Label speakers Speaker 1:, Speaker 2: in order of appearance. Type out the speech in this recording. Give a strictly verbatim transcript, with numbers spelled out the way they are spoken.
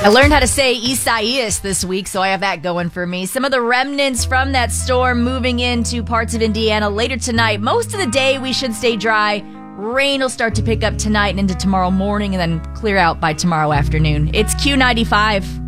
Speaker 1: I learned how to say Isaias this week, so I have that going for me. Some of the remnants from that storm moving into parts of Indiana later tonight. Most of the day we should stay dry. Rain will start to pick up tonight and into tomorrow morning and then clear out by tomorrow afternoon. It's Q ninety-five.